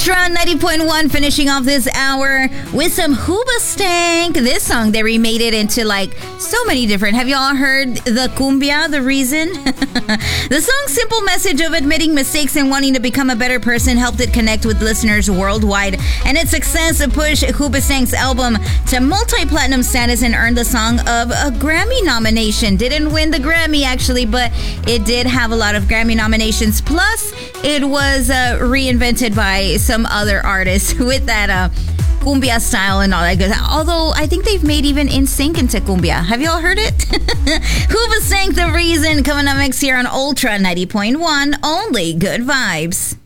Ultra 90.1, finishing off this hour with some Hoobastank. This song, they remade it into like so many different. Have y'all heard the cumbia, The Reason? The song's simple message of admitting mistakes and wanting to become a better person helped it connect with listeners worldwide. And its success pushed Hoobastank's album to multi-platinum status and earned the song of a Grammy nomination. Didn't win the Grammy actually, but it did have a lot of Grammy nominations. Plus, it was reinvented by some other artists with that cumbia style and all that good. Although I think they've made even NSYNC into cumbia. Have y'all heard it? Hoobastank, The Reason, coming up next here on Ultra 90.1. Only good vibes.